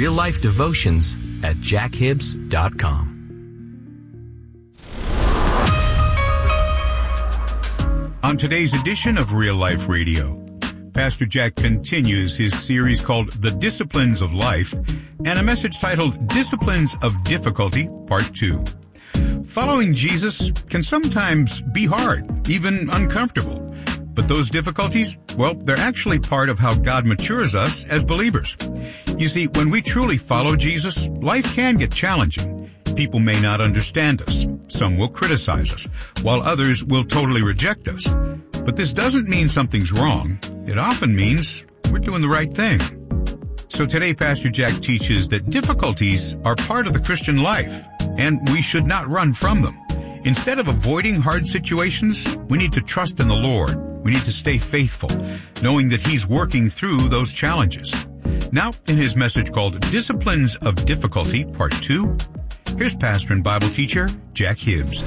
real-life devotions at jackhibbs.com. On today's edition of Real Life Radio, Pastor Jack continues his series called The Disciplines of Life and a message titled Disciplines of Difficulty, Part 2. Following Jesus can sometimes be hard, even uncomfortable. But those difficulties, well, they're actually part of how God matures us as believers. You see, when we truly follow Jesus, life can get challenging. People may not understand us. Some will criticize us, while others will totally reject us. But this doesn't mean something's wrong. It often means we're doing the right thing. So today, Pastor Jack teaches that difficulties are part of the Christian life, and we should not run from them. Instead of avoiding hard situations, we need to trust in the Lord. We need to stay faithful, knowing that He's working through those challenges. Now, in his message called Disciplines of Difficulty, Part 2, here's pastor and Bible teacher Jack Hibbs.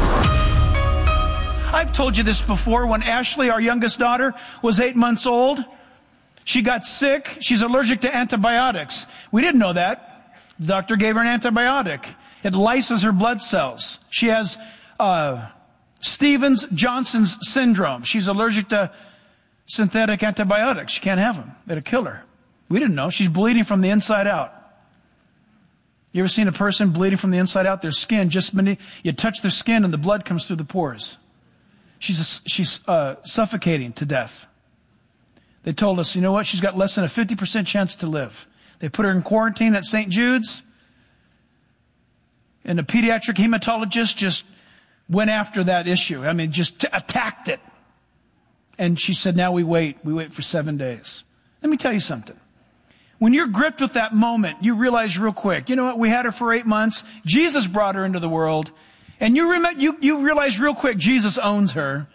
I've told you this before. When Ashley, our youngest daughter, was 8 months old, she got sick. She's allergic to antibiotics. We didn't know that. The doctor gave her an antibiotic. It lyses her blood cells. She has Stevens-Johnson's syndrome. She's allergic to synthetic antibiotics. She can't have them. It'll kill her. We didn't know. She's bleeding from the inside out. You ever seen a person bleeding from the inside out? Their skin, you touch their skin and the blood comes through the pores. She's suffocating to death. They told us, you know what? She's got less than a 50% chance to live. They put her in quarantine at St. Jude's. And the pediatric hematologist just went after that issue. I mean, just attacked it. And she said, now we wait. We wait for 7 days. Let me tell you something. When you're gripped with that moment, you realize real quick, you know what? We had her for 8 months. Jesus brought her into the world. And you realize real quick, Jesus owns her.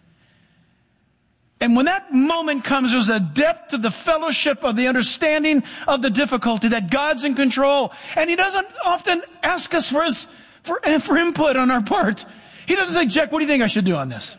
And when that moment comes, there's a depth to the fellowship of the understanding of the difficulty that God's in control. And He doesn't often ask us for input on our part. He doesn't say, Jack, what do you think I should do on this?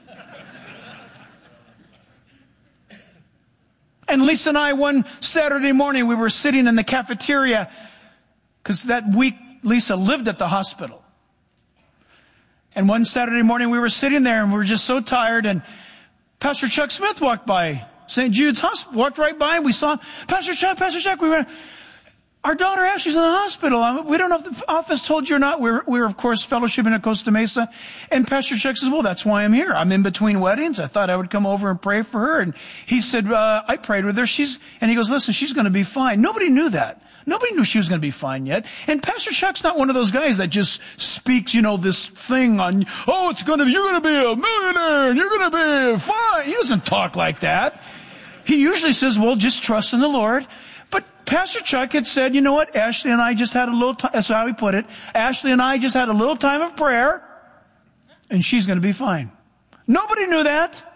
And Lisa and I, one Saturday morning, we were sitting in the cafeteria because that week Lisa lived at the hospital. And one Saturday morning we were sitting there and we were just so tired, and Pastor Chuck Smith walked by St. Jude's Hospital, walked right by, and we saw him. Pastor Chuck, we went, our daughter Ashley's in the hospital. We don't know if the office told you or not. We're of course fellowshipping at Costa Mesa. And Pastor Chuck says, well, that's why I'm here. I'm in between weddings. I thought I would come over and pray for her. And he said, I prayed with her. And he goes, listen, she's going to be fine. Nobody knew that. Nobody knew she was going to be fine yet. And Pastor Chuck's not one of those guys that just speaks, this thing on, you're going to be a millionaire and you're going to be fine. He doesn't talk like that. He usually says, well, just trust in the Lord. But Pastor Chuck had said, you know what? Ashley and I just had a little time. That's how he put it. Ashley and I just had a little time of prayer and she's going to be fine. Nobody knew that.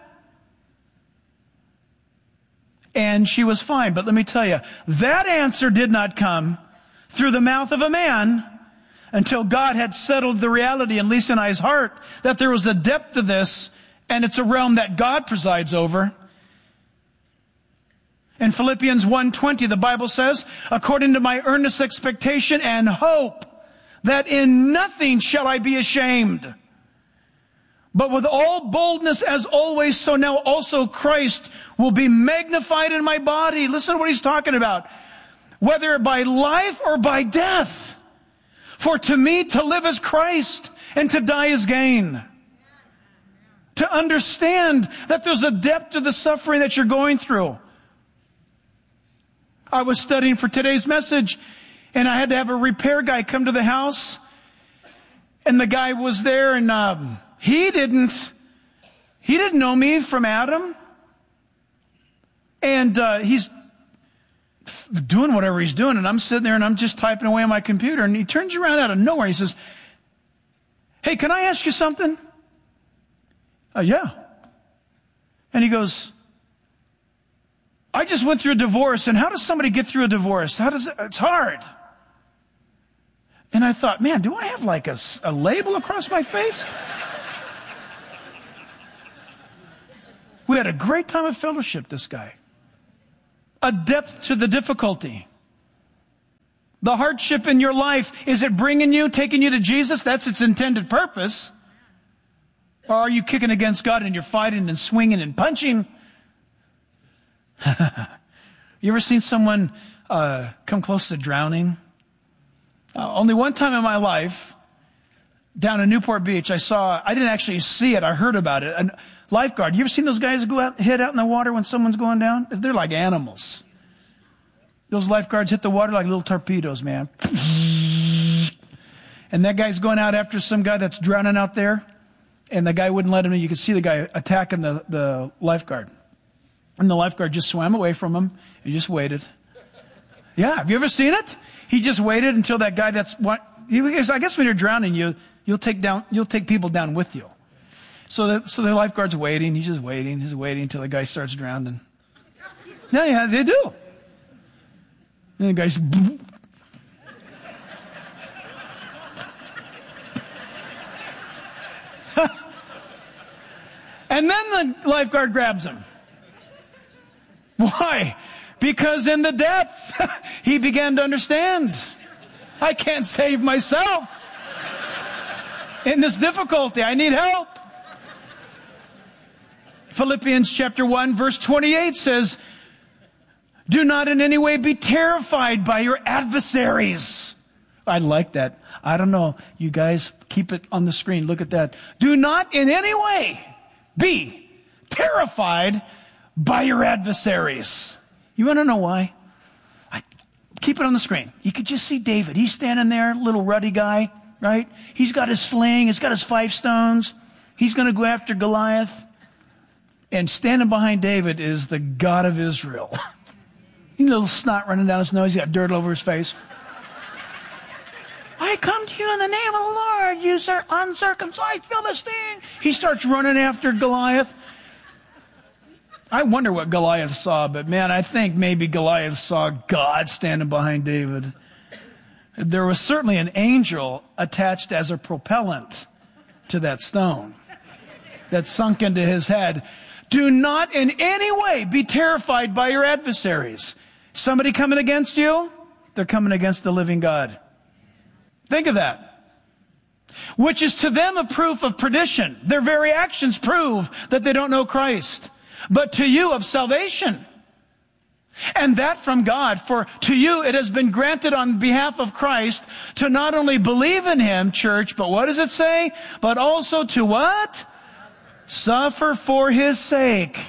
And she was fine. But let me tell you, that answer did not come through the mouth of a man until God had settled the reality in Lisa and I's heart that there was a depth to this, and it's a realm that God presides over. In Philippians 1:20, the Bible says, according to my earnest expectation and hope, that in nothing shall I be ashamed, but with all boldness as always, so now also Christ will be magnified in my body. Listen to what he's talking about. Whether by life or by death. For to me to live is Christ and to die is gain. To understand that there's a depth to the suffering that you're going through. I was studying for today's message and I had to have a repair guy come to the house. And the guy was there and he didn't know me from Adam. And he's doing whatever he's doing. And I'm sitting there and I'm just typing away on my computer. And he turns around out of nowhere. He says, hey, can I ask you something? Yeah. And he goes, I just went through a divorce. And how does somebody get through a divorce? It's hard. And I thought, man, do I have like a label across my face? We had a great time of fellowship, this guy. A depth to the difficulty. The hardship in your life, is it bringing you, taking you to Jesus? That's its intended purpose. Or are you kicking against God and you're fighting and swinging and punching? You ever seen someone come close to drowning? Only one time in my life, down in Newport Beach, I didn't actually see it, I heard about it. A lifeguard. You ever seen those guys hit out in the water when someone's going down? They're like animals. Those lifeguards hit the water like little torpedoes, man. And that guy's going out after some guy that's drowning out there. And the guy wouldn't let him in. You could see the guy attacking the lifeguard. And the lifeguard just swam away from him and just waited. Yeah, have you ever seen it? He just waited until that guy I guess when you're drowning, you'll take people down with you. So the lifeguard's waiting. He's just waiting. He's waiting until the guy starts drowning. Yeah, they do. And the guy's... And then the lifeguard grabs him. Why? Because in the depth, he began to understand. I can't save myself. In this difficulty, I need help. Philippians chapter 1, verse 28 says, do not in any way be terrified by your adversaries. I like that. I don't know. You guys, keep it on the screen. Look at that. Do not in any way be terrified by your adversaries. You want to know why? Keep it on the screen. You could just see David. He's standing there, little ruddy guy, right? He's got his sling. He's got his 5 stones. He's going to go after Goliath. And standing behind David is the God of Israel. A little snot running down his nose. He's got dirt over his face. I come to you in the name of the Lord, you uncircumcised Philistine. He starts running after Goliath. I wonder what Goliath saw, but man, I think maybe Goliath saw God standing behind David. There was certainly an angel attached as a propellant to that stone that sunk into his head. Do not in any way be terrified by your adversaries. Somebody coming against you, they're coming against the living God. Think of that. Which is to them a proof of perdition. Their very actions prove that they don't know Christ. But to you of salvation. And that from God. For to you it has been granted on behalf of Christ to not only believe in Him, church, but what does it say? But also to what? Suffer for His sake.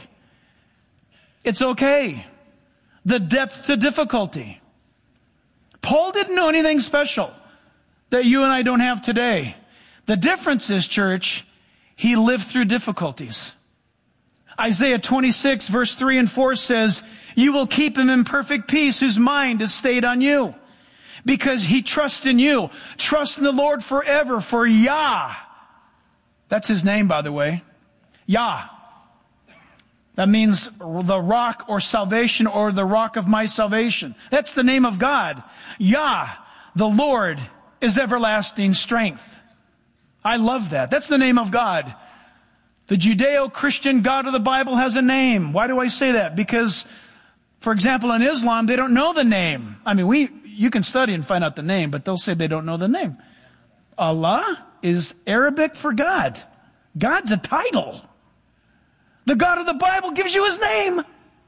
It's okay. The depth to difficulty. Paul didn't know anything special that you and I don't have today. The difference is, church, he lived through difficulties. Isaiah 26 verse 3 and 4 says, you will keep him in perfect peace whose mind is stayed on you, because he trusts in you. Trust in the Lord forever, for Yah. That's his name, by the way. Yah. That means the rock or salvation, or the rock of my salvation. That's the name of God. Yah, the Lord, is everlasting strength. I love that. That's the name of God. The Judeo-Christian God of the Bible has a name. Why do I say that? Because, for example, in Islam, they don't know the name. I mean, you can study and find out the name, but they'll say they don't know the name. Allah is Arabic for God. God's a title. The God of the Bible gives you His name.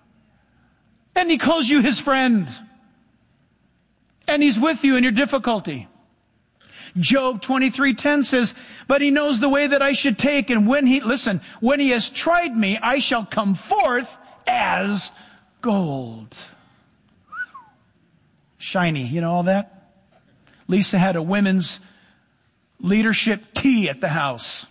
And He calls you His friend. And He's with you in your difficulty. Job 23:10 says, but He knows the way that I should take, and when He has tried me, I shall come forth as gold. Shiny, you know all that? Lisa had a women's leadership tea at the house.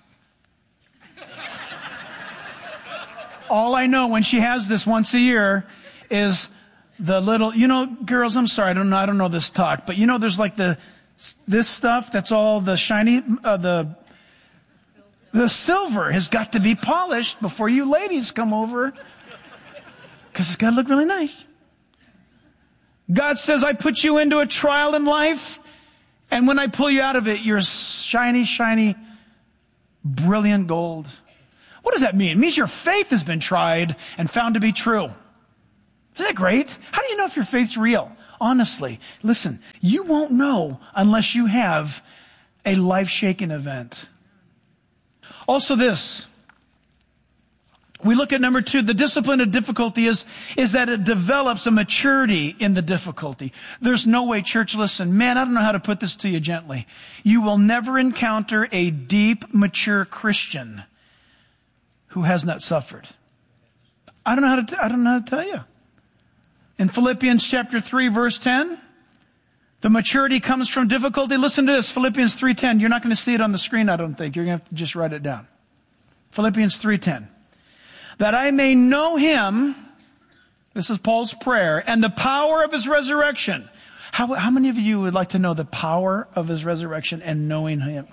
All I know when she has this once a year is the little, girls, I'm sorry, I don't know this talk, but there's like this stuff that's all the shiny, the silver has got to be polished before you ladies come over, because it's got to look really nice. God says, I put you into a trial in life, and when I pull you out of it, you're shiny, shiny, brilliant gold. What does that mean? It means your faith has been tried and found to be true. Isn't that great? How do you know if your faith's real? Honestly, listen, you won't know unless you have a life-shaking event. Also this, we look at number 2, the discipline of difficulty is that it develops a maturity in the difficulty. There's no way, church, listen, man, I don't know how to put this to you gently. You will never encounter a deep, mature Christian who has not suffered. I don't know how to tell you. In Philippians chapter 3, verse 10, the maturity comes from difficulty. Listen to this, Philippians 3:10. You're not going to see it on the screen, I don't think. You're going to have to just write it down. Philippians 3:10. That I may know him, this is Paul's prayer, and the power of his resurrection. How many of you would like to know the power of his resurrection and knowing him?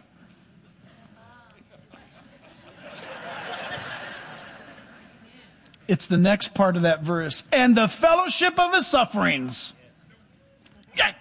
It's the next part of that verse. And the fellowship of his sufferings. Yeah.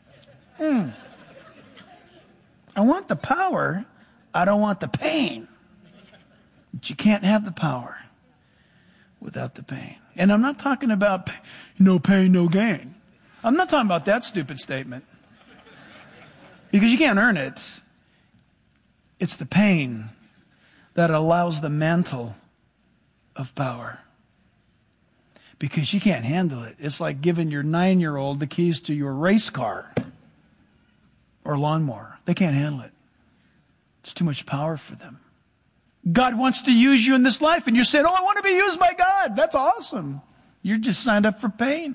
I want the power. I don't want the pain. But you can't have the power without the pain. And I'm not talking about no pain, no gain. I'm not talking about that stupid statement. Because you can't earn it. It's the pain that allows the mantle of power. Because you can't handle it. It's like giving your 9-year-old the keys to your race car or lawnmower. They can't handle it. It's too much power for them. God wants to use you in this life, and you're saying, oh, I want to be used by God. That's awesome. You're just signed up for pain.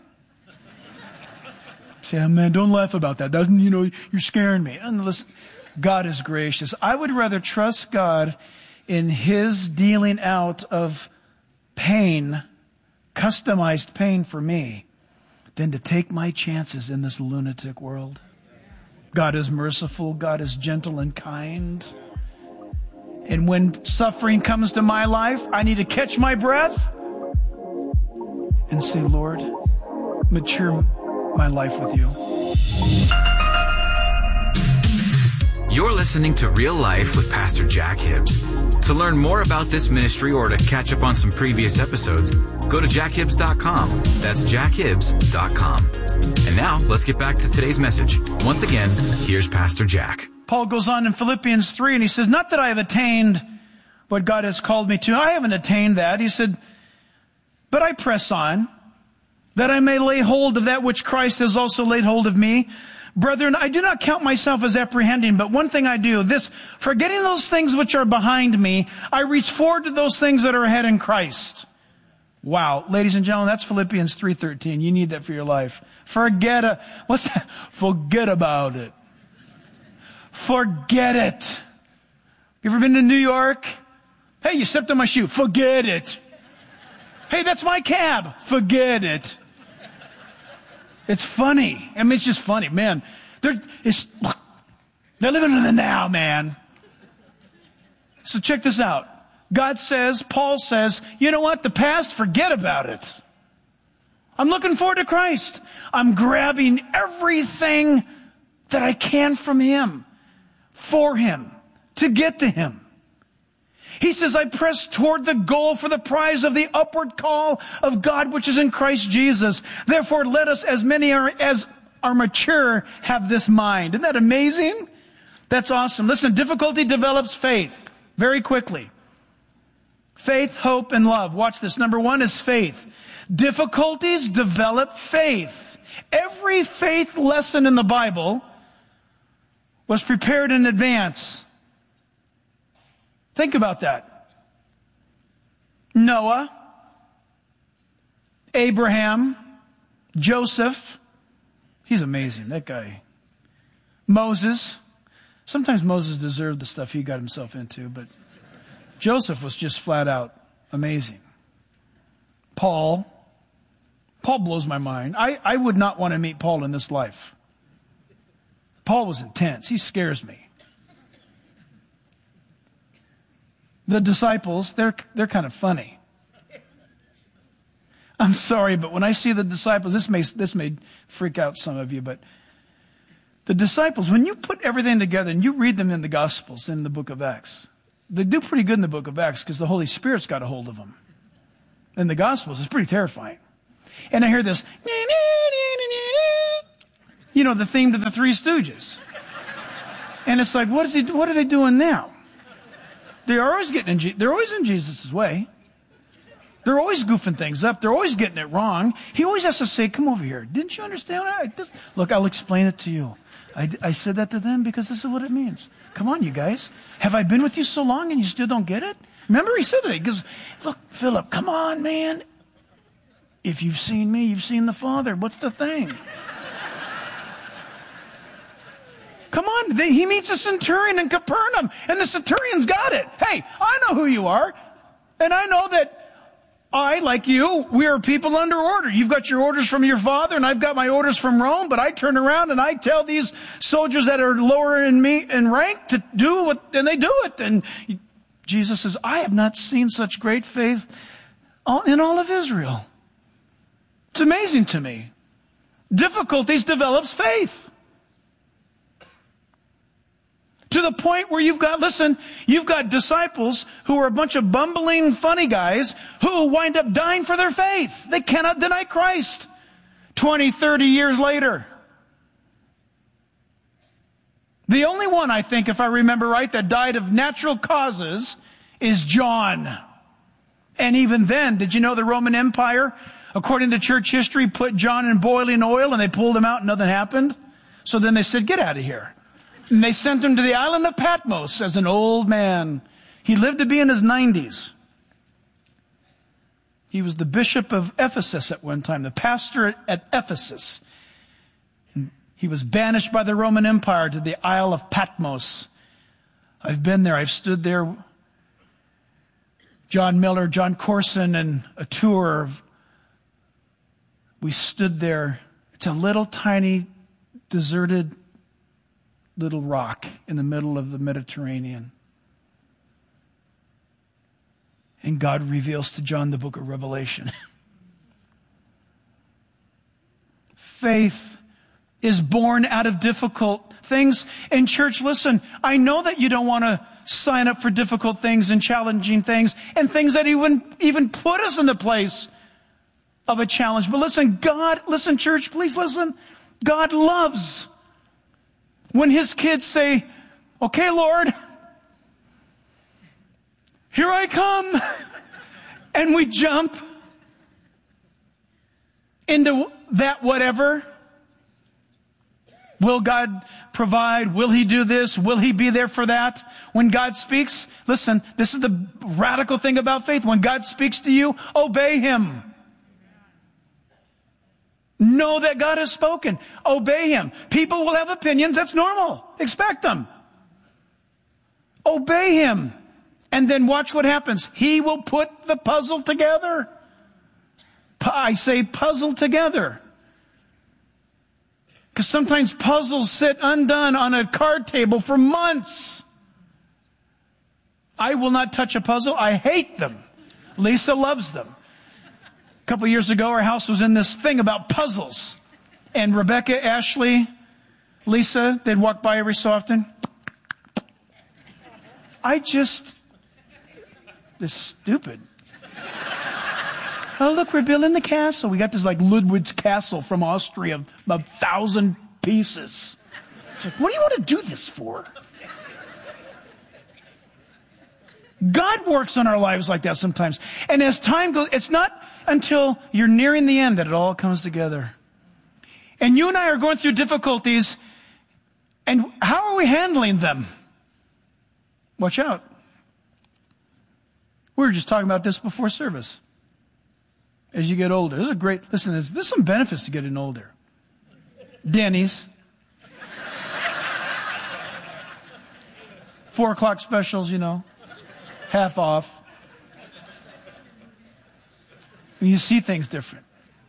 Say, oh, man, don't laugh about that. You're scaring me. And listen, God is gracious. I would rather trust God in his dealing out of pain, customized pain for me, than to take my chances in this lunatic world. God is merciful. God is gentle and kind. And when suffering comes to my life, I need to catch my breath and say, Lord, mature my life with you. You're listening to Real Life with Pastor Jack Hibbs. To learn more about this ministry or to catch up on some previous episodes, go to jackhibbs.com. That's jackhibbs.com. And now, let's get back to today's message. Once again, here's Pastor Jack. Paul goes on in Philippians 3 and he says, not that I have attained what God has called me to. I haven't attained that. He said, but I press on, that I may lay hold of that which Christ has also laid hold of me. Brethren, I do not count myself as apprehending, but one thing I do, this, forgetting those things which are behind me, I reach forward to those things that are ahead in Christ. Wow. Ladies and gentlemen, that's Philippians 3:13. You need that for your life. What's that? Forget about it. Forget it. You ever been to New York? Hey, you stepped on my shoe. Forget it. Hey, that's my cab. Forget it. It's funny. I mean, it's just funny. Man, they're living in the now, man. So check this out. God says, Paul says, you know what? The past, forget about it. I'm looking forward to Christ. I'm grabbing everything that I can from him, for him, to get to him. He says, I press toward the goal for the prize of the upward call of God, which is in Christ Jesus. Therefore, let us, as many as are mature, have this mind. Isn't that amazing? That's awesome. Listen, difficulty develops faith very quickly. Faith, hope, and love. Watch this. Number 1 is faith. Difficulties develop faith. Every faith lesson in the Bible was prepared in advance. Think about that. Noah, Abraham, Joseph. He's amazing, that guy. Moses. Sometimes Moses deserved the stuff he got himself into, but Joseph was just flat out amazing. Paul blows my mind. I would not want to meet Paul in this life. Paul was intense. He scares me. The disciples, they're kind of funny. I'm sorry, but when I see the disciples, this may freak out some of you, but the disciples, when you put everything together and you read them in the Gospels, in the book of Acts, they do pretty good in the book of Acts because the Holy Spirit's got a hold of them. In the Gospels, it's pretty terrifying. And I hear this, the theme to the Three Stooges. And it's like, what are they doing now? They're always they're always in Jesus' way. They're always goofing things up. They're always getting it wrong. He always has to say, come over here. Didn't you understand? Look, I'll explain it to you. I said that to them because this is what it means. Come on, you guys. Have I been with you so long and you still don't get it? Remember he said that. He goes, look, Philip, come on, man. If you've seen me, you've seen the Father. What's the thing? Come on. He meets a centurion in Capernaum, and the centurion's got it. Hey, I know who you are, and I know that I, like you, we are people under order. You've got your orders from your father, and I've got my orders from Rome, but I turn around and I tell these soldiers that are lower in me in rank to do what, and they do it. And Jesus says, I have not seen such great faith in all of Israel. It's amazing to me. Difficulties develops faith. To the point where you've got disciples who are a bunch of bumbling, funny guys who wind up dying for their faith. They cannot deny Christ 20, 30 years later. The only one, I think, if I remember right, that died of natural causes is John. And even then, did you know the Roman Empire, according to church history, put John in boiling oil and they pulled him out and nothing happened? So then they said, get out of here. And they sent him to the island of Patmos as an old man. He lived to be in his 90s. He was the bishop of Ephesus at one time, the pastor at Ephesus. And he was banished by the Roman Empire to the Isle of Patmos. I've been there. I've stood there. John Miller, John Corson, and a tour. We stood there. It's a little tiny, deserted little rock in the middle of the Mediterranean. And God reveals to John the book of Revelation. Faith is born out of difficult things. And church, listen, I know that you don't want to sign up for difficult things and challenging things and things that even put us in the place of a challenge. But listen, church, please listen. God loves when his kids say, okay, Lord, here I come. And we jump into that whatever. Will God provide? Will he do this? Will he be there for that? When God speaks, listen, this is the radical thing about faith. When God speaks to you, obey him. Know that God has spoken. Obey him. People will have opinions. That's normal. Expect them. Obey him. And then watch what happens. He will put the puzzle together. I say puzzle together. Because sometimes puzzles sit undone on a card table for months. I will not touch a puzzle. I hate them. Lisa loves them. A couple years ago, our house was in this thing about puzzles. And Rebecca, Ashley, Lisa, they'd walk by every so often. This stupid. Oh, look, we're building the castle. We got this like Ludwig's castle from Austria, 1,000 pieces. It's like, what do you want to do this for? God works on our lives like that sometimes. And as time goes, it's not until you're nearing the end that it all comes together. And you and I are going through difficulties. And how are we handling them? Watch out. We were just talking about this before service. As you get older, there's some benefits to getting older. Denny's. 4:00 specials, half off. And you see things different.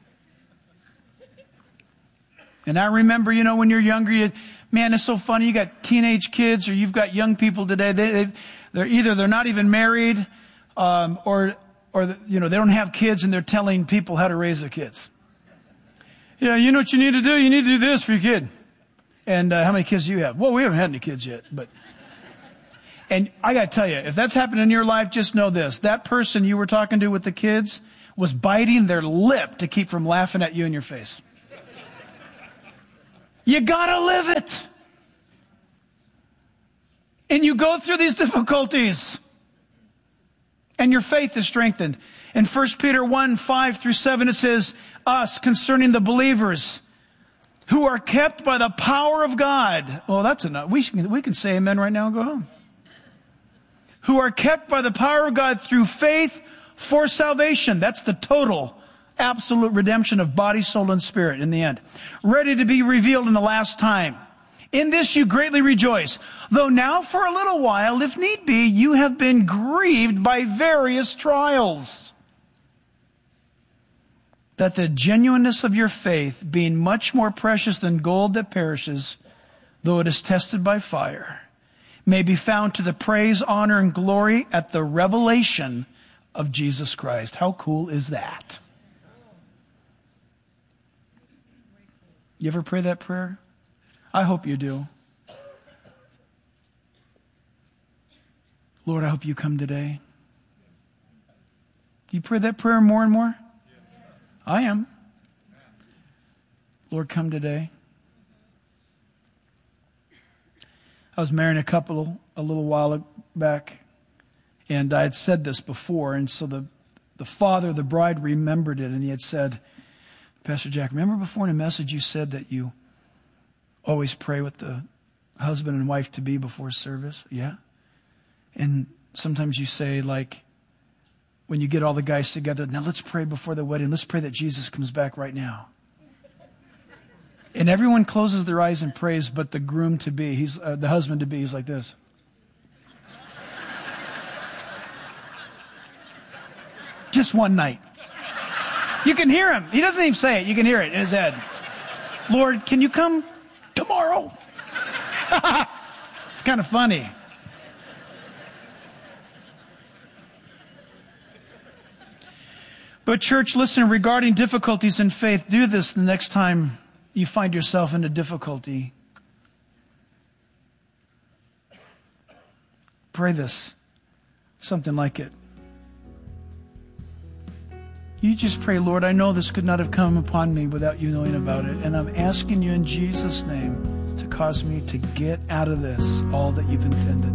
And I remember, when you're younger, man, it's so funny. You got teenage kids or you've got young people today. They're not even married, or they don't have kids and they're telling people how to raise their kids. Yeah, you know what you need to do? You need to do this for your kid. And how many kids do you have? Well, we haven't had any kids yet, and I got to tell you, if that's happened in your life, just know this. That person you were talking to with the kids was biting their lip to keep from laughing at you in your face. You gotta live it. And you go through these difficulties, and your faith is strengthened. In 1 Peter 1, 5 through 7, it says, us, concerning the believers who are kept by the power of God. Well, that's enough. We can say amen right now and go home. Who are kept by the power of God through faith for salvation. That's the total, absolute redemption of body, soul, and spirit in the end. Ready to be revealed in the last time. In this you greatly rejoice, though now for a little while, if need be, you have been grieved by various trials, that the genuineness of your faith, being much more precious than gold that perishes, though it is tested by fire, may be found to the praise, honor, and glory at the revelation of Jesus Christ. How cool is that? You ever pray that prayer? I hope you do. Lord, I hope you come today. Do you pray that prayer more and more? I am. Lord, come today. I was marrying a couple a little while back, and I had said this before, and so the father of the bride remembered it, and he had said, Pastor Jack, remember before in a message you said that you always pray with the husband and wife to be before service? Yeah. And sometimes you say, like, when you get all the guys together, now let's pray before the wedding. Let's pray that Jesus comes back right now. And everyone closes their eyes and prays, but the groom-to-be, he's the husband-to-be, he's like this. Just one night. You can hear him. He doesn't even say it. You can hear it in his head. Lord, can you come tomorrow? It's kind of funny. But church, listen, regarding difficulties in faith, do this the next time you find yourself in a difficulty. Pray this, something like it. You just pray, Lord, I know this could not have come upon me without you knowing about it. And I'm asking you in Jesus' name to cause me to get out of this all that you've intended.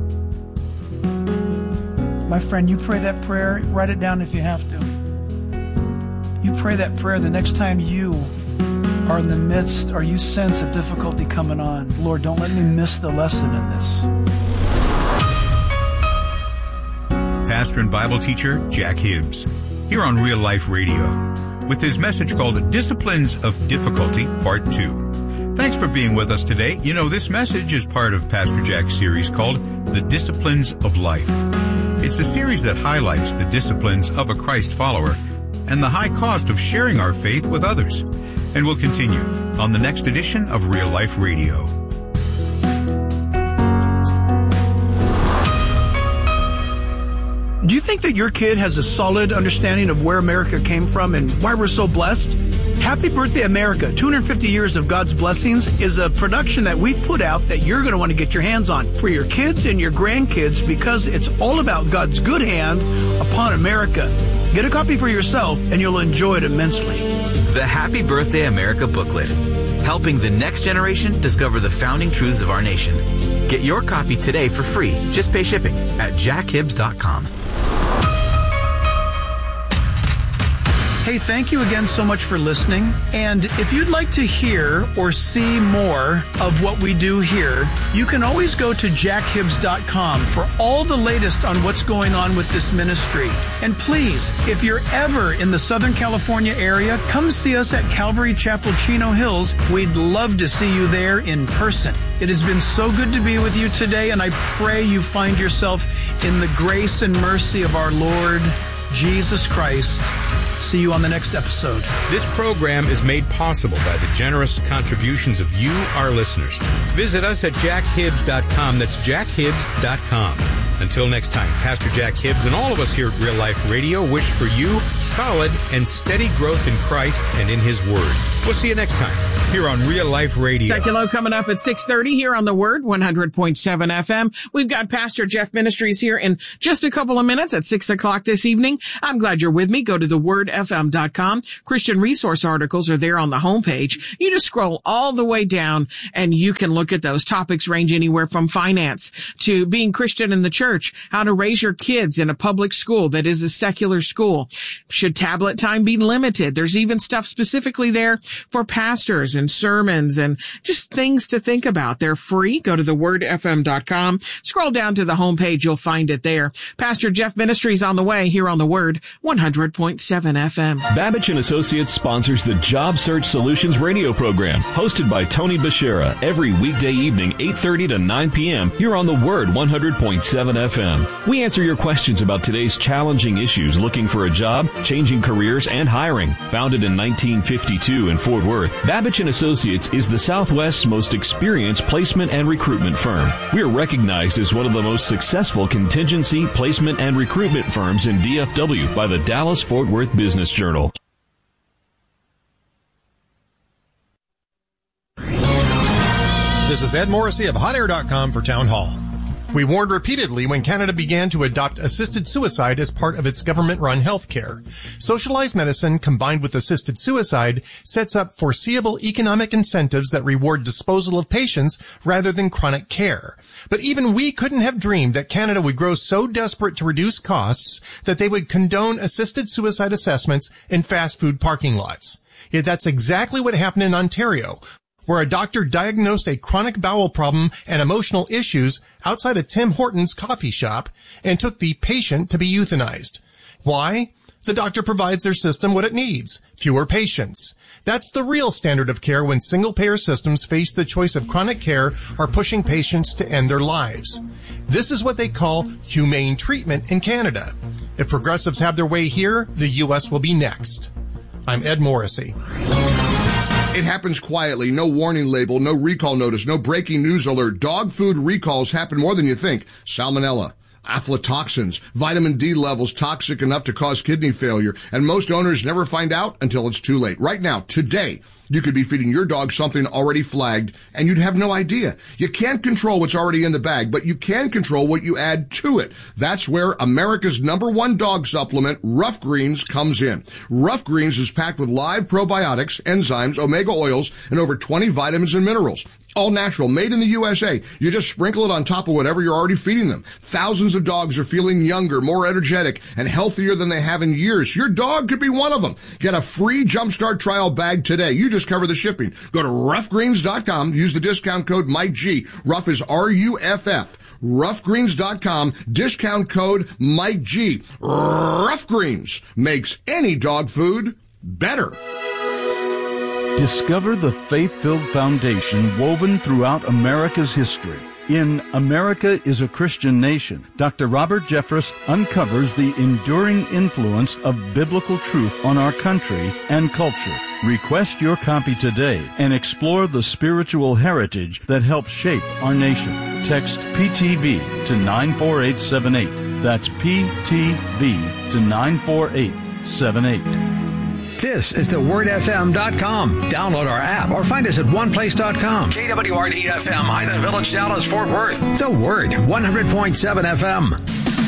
My friend, you pray that prayer. Write it down if you have to. You pray that prayer the next time you are in the midst or you sense a difficulty coming on. Lord, don't let me miss the lesson in this. Pastor and Bible teacher Jack Hibbs, here on Real Life Radio, with his message called Disciplines of Difficulty, Part 2. Thanks for being with us today. You know, this message is part of Pastor Jack's series called The Disciplines of Life. It's a series that highlights the disciplines of a Christ follower and the high cost of sharing our faith with others. And we'll continue on the next edition of Real Life Radio. Do you think that your kid has a solid understanding of where America came from and why we're so blessed? Happy Birthday America, 250 Years of God's Blessings is a production that we've put out that you're going to want to get your hands on for your kids and your grandkids because it's all about God's good hand upon America. Get a copy for yourself and you'll enjoy it immensely. The Happy Birthday America booklet, helping the next generation discover the founding truths of our nation. Get your copy today for free. Just pay shipping at jackhibbs.com. Hey, thank you again so much for listening. And if you'd like to hear or see more of what we do here, you can always go to jackhibbs.com for all the latest on what's going on with this ministry. And please, if you're ever in the Southern California area, come see us at Calvary Chapel, Chino Hills. We'd love to see you there in person. It has been so good to be with you today, and I pray you find yourself in the grace and mercy of our Lord Jesus Christ. See you on the next episode. This program is made possible by the generous contributions of you, our listeners. Visit us at jackhibbs.com. That's jackhibbs.com. Until next time, Pastor Jack Hibbs and all of us here at Real Life Radio wish for you solid and steady growth in Christ and in His Word. We'll see you next time. here on Real Life Radio. Seculo coming up at 6:30 here on The Word, 100.7 FM. We've got Pastor Jeff Ministries here in just a couple of minutes at 6 o'clock this evening. I'm glad you're with me. Go to thewordfm.com. Christian resource articles are there on the homepage. You just scroll all the way down and you can look at those. Topics range anywhere from finance to being Christian in the church, how to raise your kids in a public school that is a secular school. Should tablet time be limited? There's even stuff specifically there for pastors and sermons and just things to think about. They're free. Go to thewordfm.com. Scroll down to the homepage. You'll find it there. Pastor Jeff Ministries on the way here on The Word, 100.7 FM. Babbage & Associates sponsors the Job Search Solutions radio program, hosted by Tony Bashera, every weekday evening, 8:30 to 9 p.m. here on The Word, 100.7 FM. We answer your questions about today's challenging issues, looking for a job, changing careers, and hiring. Founded in 1952 in Fort Worth, Babbage & Associates is the Southwest's most experienced placement and recruitment firm. We are recognized as one of the most successful contingency, placement, and recruitment firms in DFW by the Dallas-Fort Worth Business Journal. This is Ed Morrissey of HotAir.com for Town Hall. We warned repeatedly when Canada began to adopt assisted suicide as part of its government-run health care. Socialized medicine combined with assisted suicide sets up foreseeable economic incentives that reward disposal of patients rather than chronic care. But even we couldn't have dreamed that Canada would grow so desperate to reduce costs that they would condone assisted suicide assessments in fast food parking lots. Yet that's exactly what happened in Ontario, where a doctor diagnosed a chronic bowel problem and emotional issues outside a Tim Hortons coffee shop and took the patient to be euthanized. Why? The doctor provides their system what it needs: fewer patients. That's the real standard of care when single-payer systems face the choice of chronic care or pushing patients to end their lives. This is what they call humane treatment in Canada. If progressives have their way here, the U.S. will be next. I'm Ed Morrissey. It happens quietly, no warning label, no recall notice, no breaking news alert. Dog food recalls happen more than you think. Salmonella, aflatoxins, vitamin D levels toxic enough to cause kidney failure, and most owners never find out until it's too late. Right now, today, you could be feeding your dog something already flagged, and you'd have no idea. You can't control what's already in the bag, but you can control what you add to it. That's where America's #1 dog supplement, Rough Greens, comes in. Rough Greens is packed with live probiotics, enzymes, omega oils, and over 20 vitamins and minerals. All natural, made in the USA. You just sprinkle it on top of whatever you're already feeding them. Thousands of dogs are feeling younger, more energetic, and healthier than they have in years. Your dog could be one of them. Get a free Jumpstart trial bag today. You just cover the shipping. Go to roughgreens.com. Use the discount code Mike G. Rough is RUFF. Roughgreens.com. Discount code Mike G. Rough Greens makes any dog food better. Discover the faith-filled foundation woven throughout America's history. In America is a Christian Nation, Dr. Robert Jeffress uncovers the enduring influence of biblical truth on our country and culture. Request your copy today and explore the spiritual heritage that helps shape our nation. Text PTV to 94878. That's PTV to 94878. This is thewordfm.com. Download our app or find us at oneplace.com. KWRD-FM, Highland Village, Dallas, Fort Worth. The Word, 100.7 FM.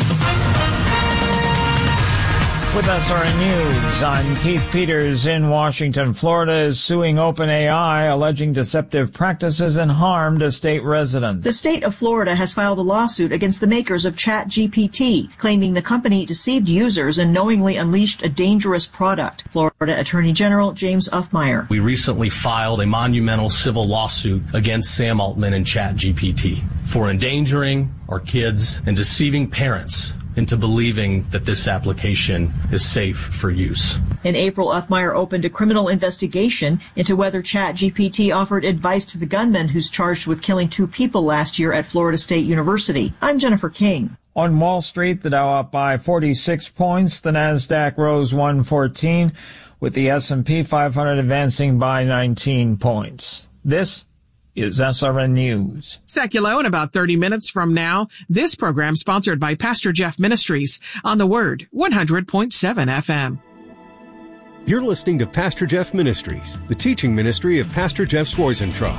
With SRN News, I'm Keith Peters. In Washington, Florida is suing OpenAI, alleging deceptive practices and harm to state residents. The state of Florida has filed a lawsuit against the makers of ChatGPT, claiming the company deceived users and knowingly unleashed a dangerous product. Florida Attorney General James Uffmeyer. We recently filed a monumental civil lawsuit against Sam Altman and ChatGPT for endangering our kids and deceiving parents into believing that this application is safe for use. In April, Uffmeyer opened a criminal investigation into whether ChatGPT offered advice to the gunman who's charged with killing 2 people last year at Florida State University. I'm Jennifer King. On Wall Street, the Dow up by 46 points. The Nasdaq rose 114, with the S&P 500 advancing by 19 points. This is SRN News. Seculo, in about 30 minutes from now, this program sponsored by Pastor Jeff Ministries on The Word, 100.7 FM. You're listening to Pastor Jeff Ministries, the teaching ministry of Pastor Jeff Schwarzentraub.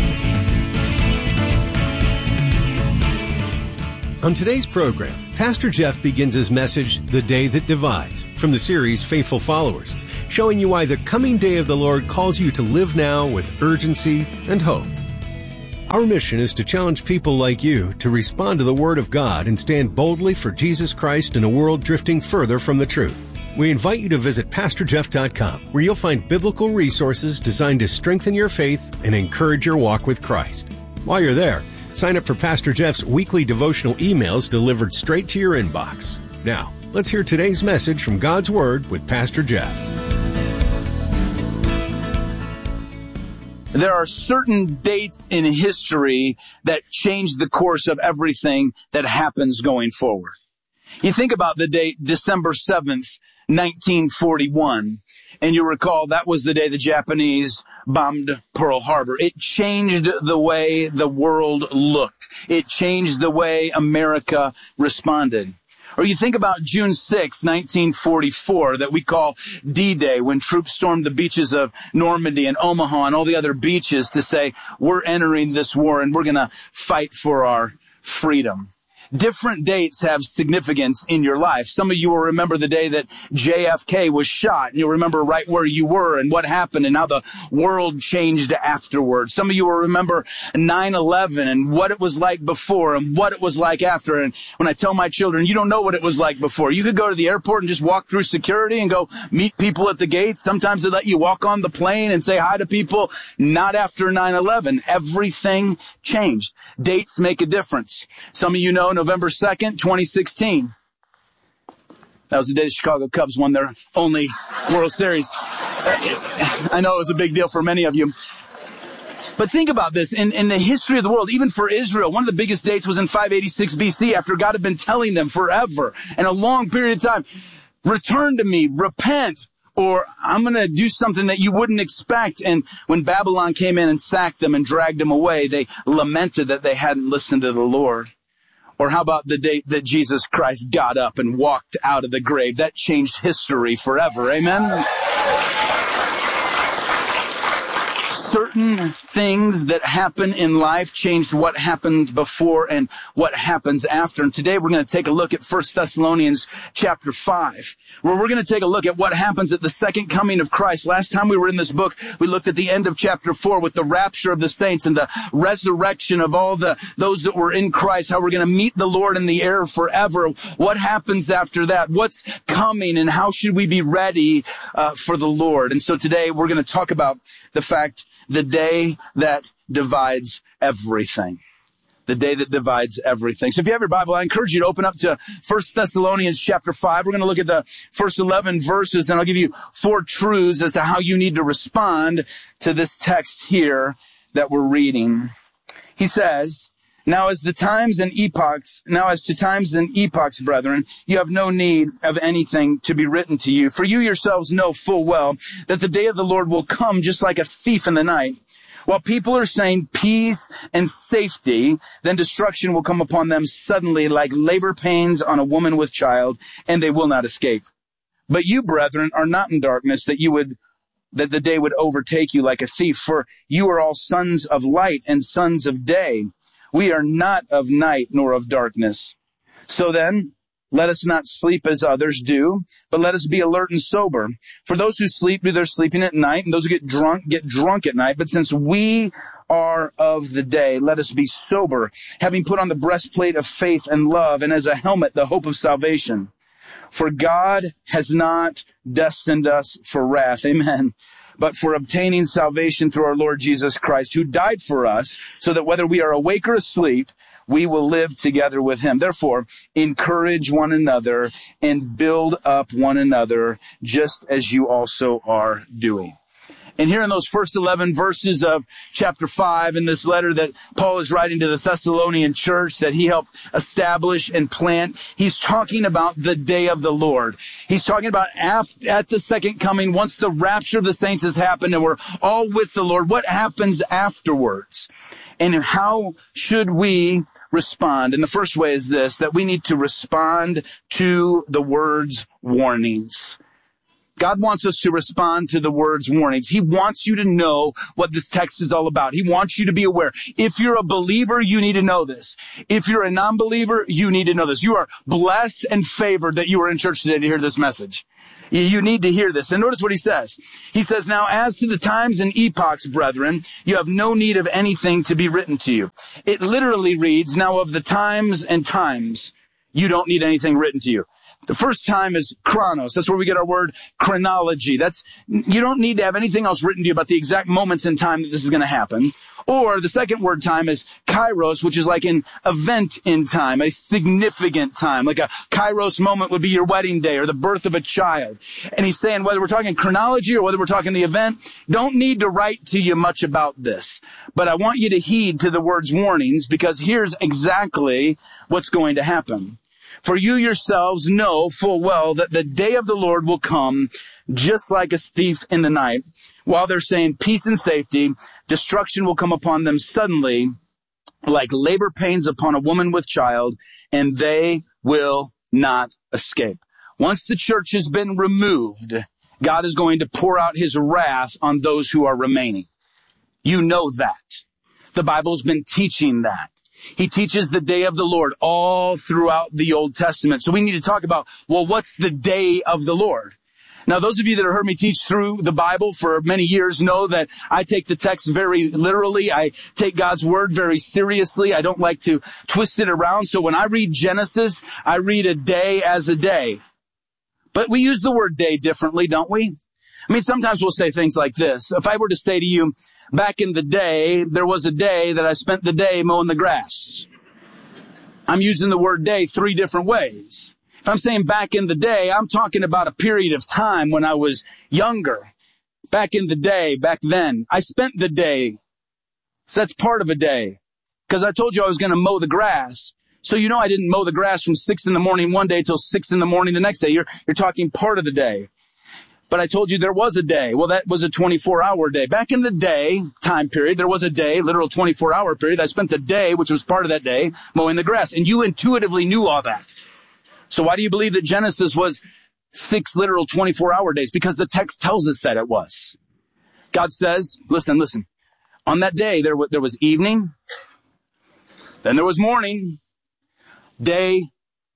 On today's program, Pastor Jeff begins his message, The Day That Divides, from the series Faithful Followers, showing you why the coming day of the Lord calls you to live now with urgency and hope. Our mission is to challenge people like you to respond to the Word of God and stand boldly for Jesus Christ in a world drifting further from the truth. We invite you to visit PastorJeff.com, where you'll find biblical resources designed to strengthen your faith and encourage your walk with Christ. While you're there, sign up for Pastor Jeff's weekly devotional emails delivered straight to your inbox. Now, let's hear today's message from God's Word with Pastor Jeff. There are certain dates in history that change the course of everything that happens going forward. You think about the date December 7th, 1941, and you recall that was the day the Japanese bombed Pearl Harbor. It changed the way the world looked. It changed the way America responded. Or you think about June 6, 1944, that we call D-Day, when troops stormed the beaches of Normandy and Omaha and all the other beaches to say, we're entering this war and we're going to fight for our freedom. Different dates have significance in your life. Some of you will remember the day that JFK was shot, and you'll remember right where you were and what happened and how the world changed afterwards. Some of you will remember 9/11 and what it was like before and what it was like after. And when I tell my children, you don't know what it was like before. You could go to the airport and just walk through security and go meet people at the gates. Sometimes they let you walk on the plane and say hi to people. Not after 9/11. Everything changed. Dates make a difference. Some of you know November 2nd, 2016. That was the day the Chicago Cubs won their only World Series. I know it was a big deal for many of you. But think about this. In the history of the world, even for Israel, one of the biggest dates was in 586 BC, after God had been telling them forever and a long period of time, return to me, repent, or I'm going to do something that you wouldn't expect. And when Babylon came in and sacked them and dragged them away, they lamented that they hadn't listened to the Lord. Or how about the date that Jesus Christ got up and walked out of the grave? That changed history forever. Amen? Certain things that happen in life changed what happened before and what happens after. And today we're going to take a look at 1 Thessalonians chapter 5, where we're going to take a look at what happens at the second coming of Christ. Last time we were in this book, we looked at the end of chapter 4 with the rapture of the saints and the resurrection of all those that were in Christ, how we're going to meet the Lord in the air forever. What happens after that? What's coming, and how should we be ready for the Lord? And so today we're going to talk about the fact, the day that divides everything. The day that divides everything. So if you have your Bible, I encourage you to open up to 1 Thessalonians chapter 5. We're going to look at the first 11 verses, and I'll give you 4 truths as to how you need to respond to this text here that we're reading. He says, Now as to times and epochs, brethren, you have no need of anything to be written to you. For you yourselves know full well that the day of the Lord will come just like a thief in the night. While people are saying peace and safety, then destruction will come upon them suddenly like labor pains on a woman with child, and they will not escape. But you, brethren, are not in darkness that the day would overtake you like a thief. For you are all sons of light and sons of day. We are not of night nor of darkness. So then, let us not sleep as others do, but let us be alert and sober. For those who sleep do their sleeping at night, and those who get drunk at night. But since we are of the day, let us be sober, having put on the breastplate of faith and love, and as a helmet, the hope of salvation. For God has not destined us for wrath. Amen. But for obtaining salvation through our Lord Jesus Christ, who died for us, so that whether we are awake or asleep, we will live together with him. Therefore, encourage one another and build up one another, just as you also are doing. And here in those first 11 verses of chapter 5, in this letter that Paul is writing to the Thessalonian church that he helped establish and plant, he's talking about the day of the Lord. He's talking about at the second coming, once the rapture of the saints has happened and we're all with the Lord, what happens afterwards? And how should we respond? And the first way is this, that we need to respond to the word's warnings. God wants us to respond to the word's warnings. He wants you to know what this text is all about. He wants you to be aware. If you're a believer, you need to know this. If you're a non-believer, you need to know this. You are blessed and favored that you are in church today to hear this message. You need to hear this. And notice what he says. He says, now as to the times and epochs, brethren, you have no need of anything to be written to you. It literally reads, now of the times and times, you don't need anything written to you. The first time is chronos. That's where we get our word chronology. You don't need to have anything else written to you about the exact moments in time that this is going to happen. Or the second word time is kairos, which is like an event in time, a significant time. Like a kairos moment would be your wedding day or the birth of a child. And he's saying whether we're talking chronology or whether we're talking the event, don't need to write to you much about this. But I want you to heed to the word's warnings, because here's exactly what's going to happen. For you yourselves know full well that the day of the Lord will come just like a thief in the night. While they're saying peace and safety, destruction will come upon them suddenly, like labor pains upon a woman with child, and they will not escape. Once the church has been removed, God is going to pour out his wrath on those who are remaining. You know that. The Bible's been teaching that. He teaches the day of the Lord all throughout the Old Testament. So we need to talk about, well, what's the day of the Lord? Now, those of you that have heard me teach through the Bible for many years know that I take the text very literally. I take God's word very seriously. I don't like to twist it around. So when I read Genesis, I read a day as a day. But we use the word day differently, don't we? I mean, sometimes we'll say things like this. If I were to say to you, back in the day, there was a day that I spent the day mowing the grass. I'm using the word day 3 different ways. If I'm saying back in the day, I'm talking about a period of time when I was younger. Back in the day, back then, I spent the day. That's part of a day. Because I told you I was going to mow the grass. So you know I didn't mow the grass from 6 in the morning one day till 6 in the morning the next day. You're talking part of the day. But I told you there was a day. Well, that was a 24-hour day. Back in the day, time period, there was a day, literal 24-hour period. I spent the day, which was part of that day, mowing the grass. And you intuitively knew all that. So why do you believe that Genesis was 6 literal 24-hour days? Because the text tells us that it was. God says, listen, on that day there was evening, then there was morning, day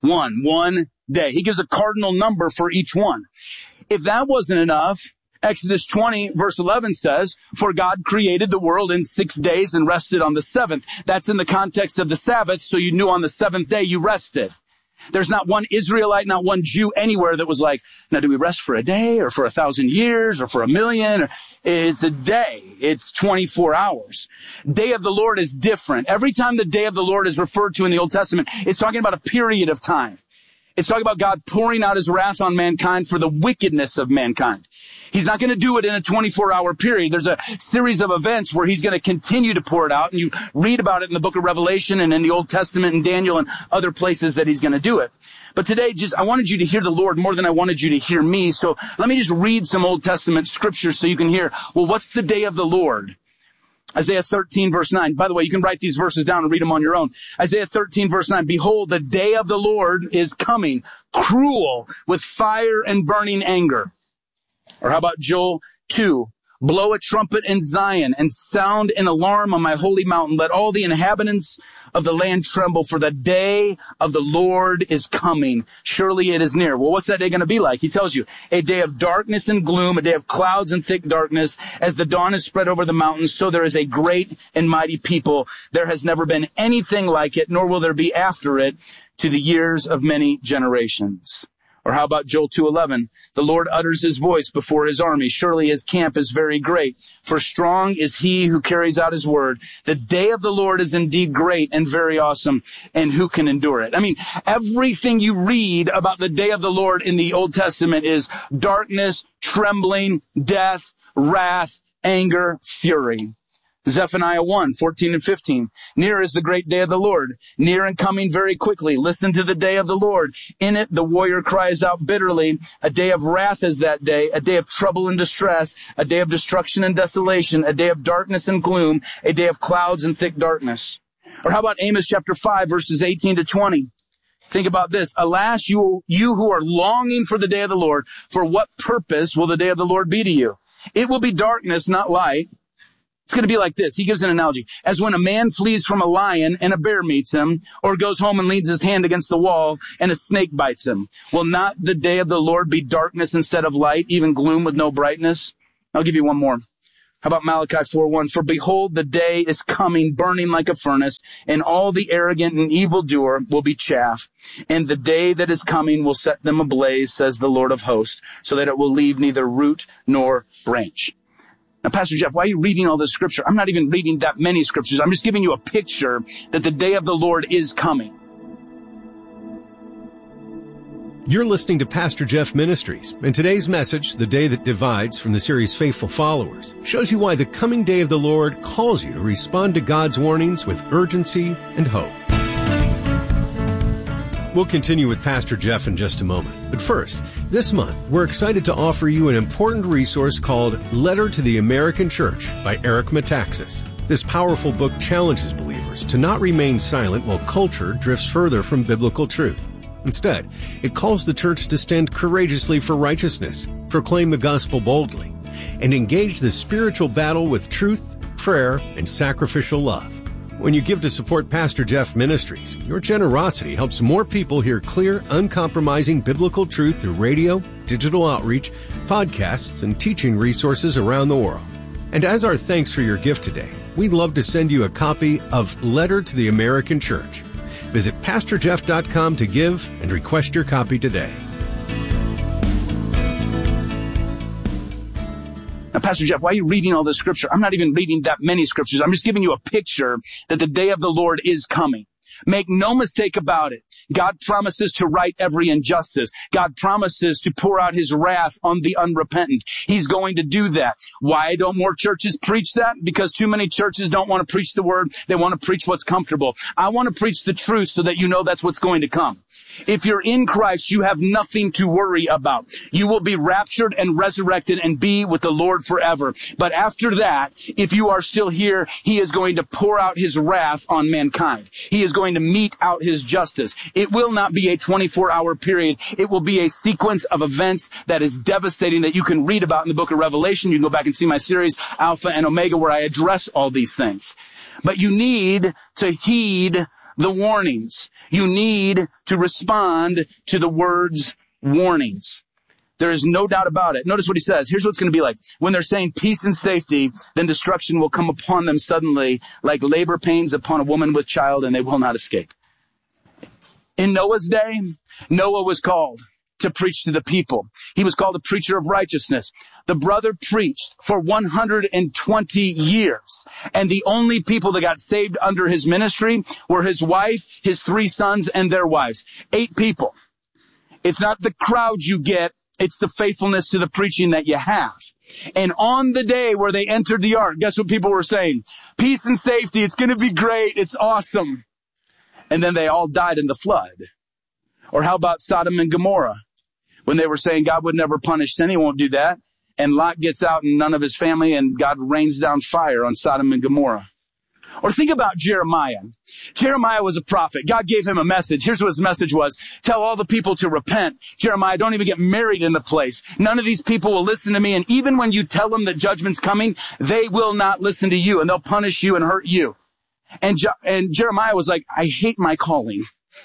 1 day. He gives a cardinal number for each one. If that wasn't enough, Exodus 20 verse 11 says, for God created the world in 6 days and rested on the 7th. That's in the context of the Sabbath, so you knew on the 7th day you rested. There's not one Israelite, not one Jew anywhere that was like, now do we rest for a day or for 1,000 years or for 1,000,000? It's a day. It's 24 hours. Day of the Lord is different. Every time the day of the Lord is referred to in the Old Testament, it's talking about a period of time. It's talking about God pouring out his wrath on mankind for the wickedness of mankind. He's not going to do it in a 24-hour period. There's a series of events where he's going to continue to pour it out, and you read about it in the book of Revelation and in the Old Testament and Daniel and other places that he's going to do it. But today, I wanted you to hear the Lord more than I wanted you to hear me. So let me just read some Old Testament scriptures so you can hear, well, what's the day of the Lord? Isaiah 13 verse 9. By the way, you can write these verses down and read them on your own. Isaiah 13 verse 9. Behold, the day of the Lord is coming, cruel with fire and burning anger. Or how about Joel 2? Blow a trumpet in Zion and sound an alarm on my holy mountain. Let all the inhabitants of the land tremble, for the day of the Lord is coming. Surely it is near. Well, what's that day going to be like? He tells you, a day of darkness and gloom, a day of clouds and thick darkness. As the dawn is spread over the mountains, so there is a great and mighty people. There has never been anything like it, nor will there be after it, to the years of many generations. Or how about Joel 2:11? The Lord utters his voice before his army. Surely his camp is very great. For strong is he who carries out his word. The day of the Lord is indeed great and very awesome. And who can endure it? I mean, everything you read about the day of the Lord in the Old Testament is darkness, trembling, death, wrath, anger, fury. Zephaniah 1, 14 and 15. Near is the great day of the Lord, near and coming very quickly. Listen to the day of the Lord. In it, the warrior cries out bitterly. A day of wrath is that day, a day of trouble and distress, a day of destruction and desolation, a day of darkness and gloom, a day of clouds and thick darkness. Or how about Amos chapter 5, verses 18 to 20? Think about this. Alas, you who are longing for the day of the Lord, for what purpose will the day of the Lord be to you? It will be darkness, not light. It's going to be like this. He gives an analogy. As when a man flees from a lion and a bear meets him, or goes home and leans his hand against the wall and a snake bites him. Will not the day of the Lord be darkness instead of light, even gloom with no brightness? I'll give you one more. How about Malachi 4:1? For behold, the day is coming, burning like a furnace, and all the arrogant and evildoer will be chaff. And the day that is coming will set them ablaze, says the Lord of hosts, so that it will leave neither root nor branch. Now, Pastor Jeff, why are you reading all this scripture? I'm not even reading that many scriptures. I'm just giving you a picture that the day of the Lord is coming. You're listening to Pastor Jeff Ministries, and today's message, The Day That Divides, from the series Faithful Followers, shows you why the coming day of the Lord calls you to respond to God's warnings with urgency and hope. We'll continue with Pastor Jeff in just a moment. But first, this month, we're excited to offer you an important resource called Letter to the American Church by Eric Metaxas. This powerful book challenges believers to not remain silent while culture drifts further from biblical truth. Instead, it calls the church to stand courageously for righteousness, proclaim the gospel boldly, and engage the spiritual battle with truth, prayer, and sacrificial love. When you give to support Pastor Jeff Ministries, your generosity helps more people hear clear, uncompromising biblical truth through radio, digital outreach, podcasts, and teaching resources around the world. And as our thanks for your gift today, we'd love to send you a copy of Letter to the American Church. Visit PastorJeff.com to give and request your copy today. Now, Pastor Jeff, why are you reading all this scripture? I'm not even reading that many scriptures. I'm just giving you a picture that the day of the Lord is coming. Make no mistake about it. God promises to right every injustice. God promises to pour out his wrath on the unrepentant. He's going to do that. Why don't more churches preach that? Because too many churches don't want to preach the word. They want to preach what's comfortable. I want to preach the truth so that you know that's what's going to come. If you're in Christ, you have nothing to worry about. You will be raptured and resurrected and be with the Lord forever. But after that, if you are still here, he is going to pour out his wrath on mankind. He is going to mete out his justice. It will not be a 24-hour period. It will be a sequence of events that is devastating that you can read about in the book of Revelation. You can go back and see my series, Alpha and Omega, where I address all these things. But you need to heed the warnings. You need to respond to the word's warnings. There is no doubt about it. Notice what he says. Here's what it's going to be like. When they're saying peace and safety, then destruction will come upon them suddenly like labor pains upon a woman with child, and they will not escape. In Noah's day, Noah was called to preach to the people. He was called a preacher of righteousness. The brother preached for 120 years. And the only people that got saved under his ministry were his wife, his 3 sons, and their wives. 8 people. It's not the crowd you get. It's the faithfulness to the preaching that you have. And on the day where they entered the ark, guess what people were saying? Peace and safety. It's going to be great. It's awesome. And then they all died in the flood. Or how about Sodom and Gomorrah? When they were saying God would never punish sin, he won't do that. And Lot gets out and none of his family, and God rains down fire on Sodom and Gomorrah. Or think about Jeremiah. Jeremiah was a prophet. God gave him a message. Here's what his message was. Tell all the people to repent. Jeremiah, don't even get married in the place. None of these people will listen to me. And even when you tell them that judgment's coming, they will not listen to you, and they'll punish you and hurt you. And Jeremiah was like, I hate my calling.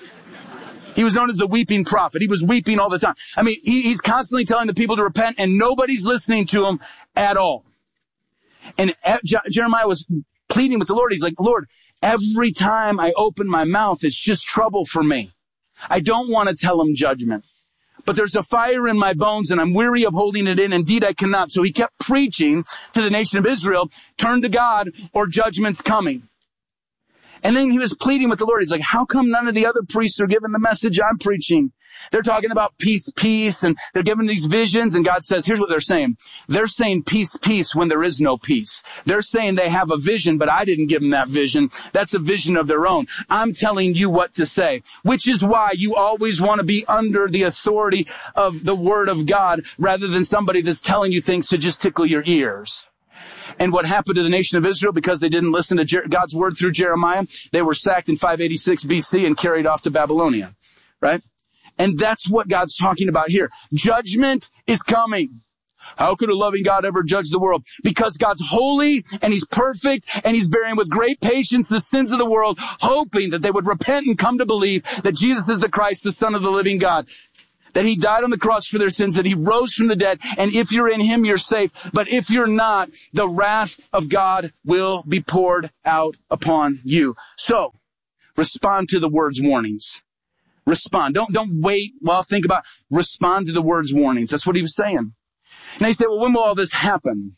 He was known as the weeping prophet. He was weeping all the time. I mean, he's constantly telling the people to repent, and nobody's listening to him at all. And Jeremiah was pleading with the Lord. He's like, Lord, every time I open my mouth, it's just trouble for me. I don't want to tell him judgment. But there's a fire in my bones, and I'm weary of holding it in. Indeed, I cannot. So he kept preaching to the nation of Israel, turn to God or judgment's coming. And then he was pleading with the Lord. He's like, how come none of the other priests are giving the message I'm preaching? They're talking about peace, peace, and they're giving these visions. And God says, here's what they're saying. They're saying peace, peace when there is no peace. They're saying they have a vision, but I didn't give them that vision. That's a vision of their own. I'm telling you what to say, which is why you always want to be under the authority of the word of God rather than somebody that's telling you things to just tickle your ears. And what happened to the nation of Israel because they didn't listen to God's word through Jeremiah? They were sacked in 586 BC and carried off to Babylonia. right? And that's what God's talking about here. Judgment is coming. How could a loving God ever judge the world? Because God's holy and he's perfect and he's bearing with great patience the sins of the world, hoping that they would repent and come to believe that Jesus is the Christ, the Son of the living God, that he died on the cross for their sins, that he rose from the dead. And if you're in him, you're safe. But if you're not, the wrath of God will be poured out upon you. So respond to the word's warnings. Respond. Don't wait. Well, think about, respond to the word's warnings. That's what he was saying. Now you say, well, when will all this happen?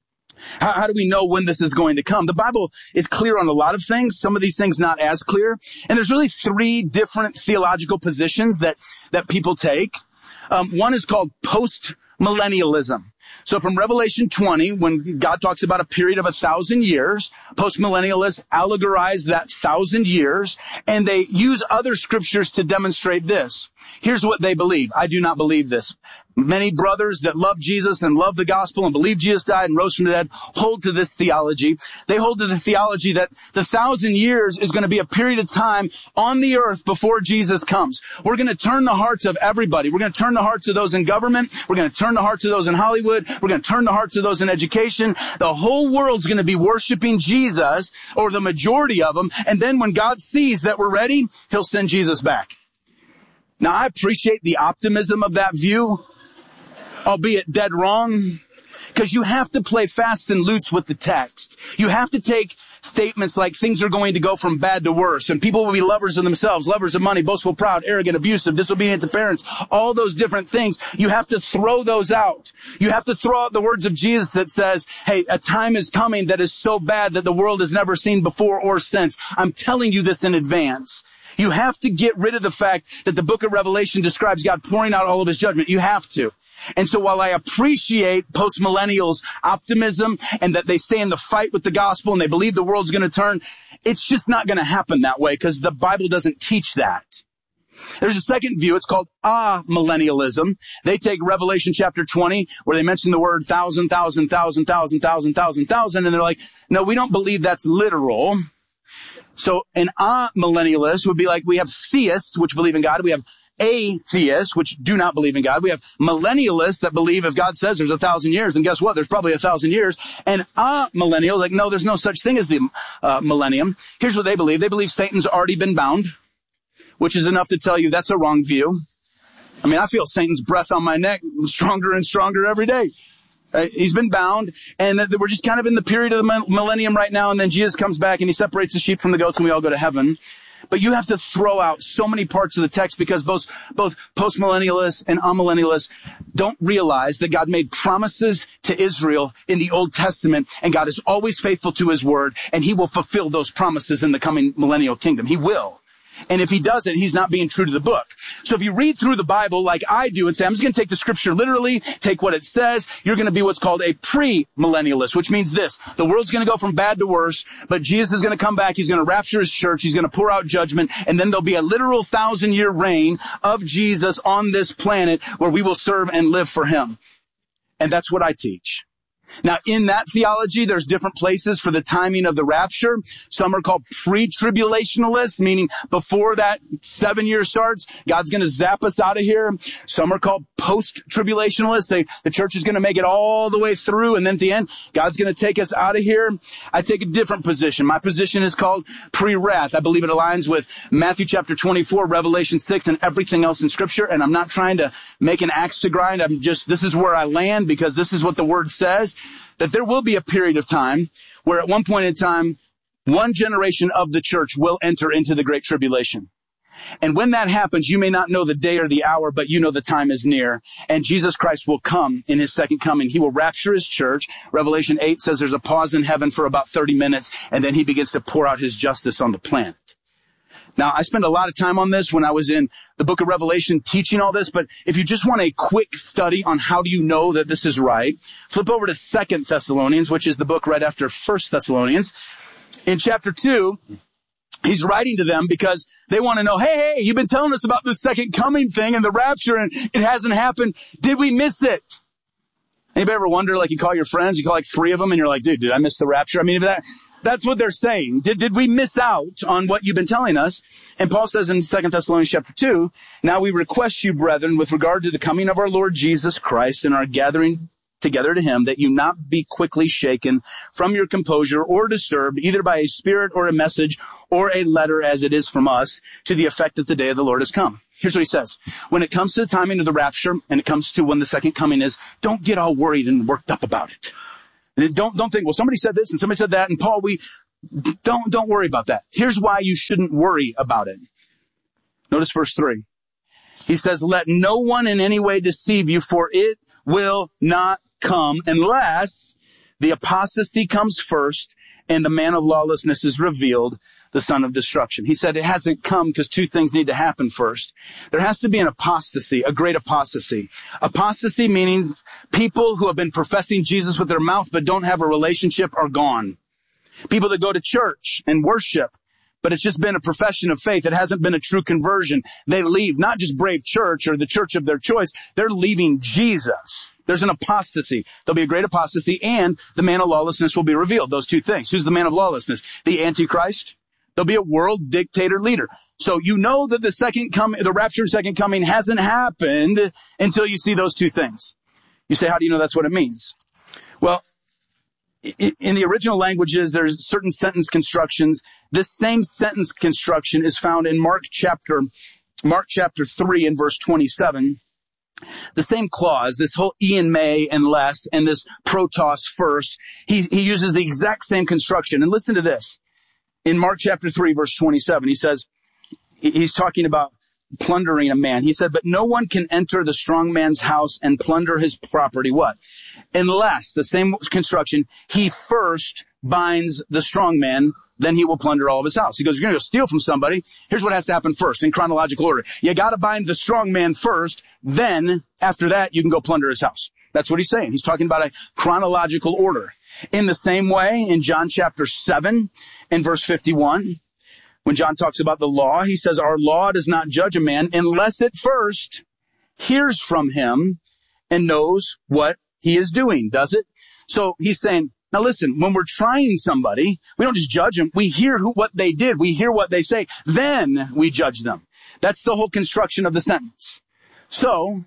How do we know when this is going to come? The Bible is clear on a lot of things. Some of these things not as clear. And there's really three different theological positions that people take. One is called post-millennialism. So from Revelation 20, when God talks about a period of 1,000 years, post-millennialists allegorize that 1,000 years, and they use other scriptures to demonstrate this. Here's what they believe. I do not believe this. Many brothers that love Jesus and love the gospel and believe Jesus died and rose from the dead hold to this theology. They hold to the theology that the 1,000 years is going to be a period of time on the earth before Jesus comes. We're going to turn the hearts of everybody. We're going to turn the hearts of those in government. We're going to turn the hearts of those in Hollywood. We're going to turn the hearts of those in education. The whole world's going to be worshiping Jesus, or the majority of them. And then when God sees that we're ready, he'll send Jesus back. Now, I appreciate the optimism of that view, albeit dead wrong, because you have to play fast and loose with the text. You have to take statements like things are going to go from bad to worse, and people will be lovers of themselves, lovers of money, boastful, proud, arrogant, abusive, disobedient to parents, all those different things. You have to throw those out. You have to throw out the words of Jesus that says, hey, a time is coming that is so bad that the world has never seen before or since. I'm telling you this in advance. You have to get rid of the fact that the book of Revelation describes God pouring out all of his judgment. You have to. And so while I appreciate post-millennials' optimism and that they stay in the fight with the gospel and they believe the world's going to turn, it's just not going to happen that way because the Bible doesn't teach that. There's a second view. It's called amillennialism. They take Revelation chapter 20 where they mention the word thousand, and they're like, no, we don't believe that's literal. So an amillennialist would be like, we have theists, which believe in God. We have atheists, which do not believe in God. We have millennialists that believe if God says there's 1,000 years, and guess what? There's probably 1,000 years. And amillennial, like, no, there's no such thing as the millennium. Here's what they believe. They believe Satan's already been bound, which is enough to tell you that's a wrong view. I mean, I feel Satan's breath on my neck stronger and stronger every day. He's been bound, and we're just kind of in the period of the millennium right now, and then Jesus comes back and he separates the sheep from the goats and we all go to heaven. But you have to throw out so many parts of the text because both post-millennialists and amillennialists don't realize that God made promises to Israel in the Old Testament, and God is always faithful to his word, and he will fulfill those promises in the coming millennial kingdom. He will. And if he doesn't, he's not being true to the book. So if you read through the Bible like I do and say, I'm just going to take the scripture literally, take what it says, you're going to be what's called a pre-millennialist, which means this. The world's going to go from bad to worse, but Jesus is going to come back. He's going to rapture his church. He's going to pour out judgment. And then there'll be a literal 1,000-year reign of Jesus on this planet where we will serve and live for him. And that's what I teach. Now, in that theology, there's different places for the timing of the rapture. Some are called pre-tribulationalists, meaning before that 7 year starts, God's going to zap us out of here. Some are called post-tribulationalists. The church is going to make it all the way through, and then at the end, God's going to take us out of here. I take a different position. My position is called pre-wrath. I believe it aligns with Matthew chapter 24, Revelation 6, and everything else in Scripture, and I'm not trying to make an axe to grind. This is where I land because this is what the Word says. That there will be a period of time where at one point in time, one generation of the church will enter into the Great Tribulation. And when that happens, you may not know the day or the hour, but you know the time is near. And Jesus Christ will come in his second coming. He will rapture his church. Revelation 8 says there's a pause in heaven for about 30 minutes, and then he begins to pour out his justice on the planet. Now, I spent a lot of time on this when I was in the book of Revelation teaching all this, but if you just want a quick study on how do you know that this is right, flip over to 2 Thessalonians, which is the book right after 1 Thessalonians. In chapter 2, he's writing to them because they want to know, hey, you've been telling us about this second coming thing and the rapture, and it hasn't happened. Did we miss it? Anybody ever wonder, like you call your friends, you call like 3 of them, and you're like, dude, did I miss the rapture? I mean, That's what they're saying. Did we miss out on what you've been telling us? And Paul says in 2 Thessalonians chapter 2, now we request you, brethren, with regard to the coming of our Lord Jesus Christ and our gathering together to him, that you not be quickly shaken from your composure or disturbed, either by a spirit or a message or a letter as it is from us, to the effect that the day of the Lord has come. Here's what he says. When it comes to the timing of the rapture, and it comes to when the second coming is, don't get all worried and worked up about it. Don't think, well, somebody said this and somebody said that, and Paul, don't worry about that. Here's why you shouldn't worry about it. Notice verse 3. He says, let no one in any way deceive you, for it will not come unless the apostasy comes first and the man of lawlessness is revealed, the son of destruction. He said it hasn't come because two things need to happen first. There has to be an apostasy, a great apostasy. Apostasy meaning people who have been professing Jesus with their mouth but don't have a relationship are gone. People that go to church and worship, but it's just been a profession of faith. It hasn't been a true conversion. They leave, not just Brave Church or the church of their choice. They're leaving Jesus. There's an apostasy. There'll be a great apostasy, and the man of lawlessness will be revealed. Those two things. Who's the man of lawlessness? The Antichrist. There'll be a world dictator leader. So you know that the rapture and second coming hasn't happened until you see those two things. You say, how do you know that's what it means? Well, in the original languages, there's certain sentence constructions. This same sentence construction is found in Mark chapter 3 and verse 27. The same clause, this whole Ian may and less, and this protos first, he uses the exact same construction. And listen to this. In Mark chapter 3, verse 27, he says, he's talking about plundering a man. He said, but no one can enter the strong man's house and plunder his property. What? Unless, the same construction, he first binds the strong man, then he will plunder all of his house. He goes, you're going to go steal from somebody. Here's what has to happen first in chronological order. You got to bind the strong man first. Then after that, you can go plunder his house. That's what he's saying. He's talking about a chronological order. In the same way, in John chapter 7 and verse 51, when John talks about the law, he says, our law does not judge a man unless it first hears from him and knows what he is doing, does it? So he's saying, now listen, when we're trying somebody, we don't just judge them. We hear what they did. We hear what they say. Then we judge them. That's the whole construction of the sentence. So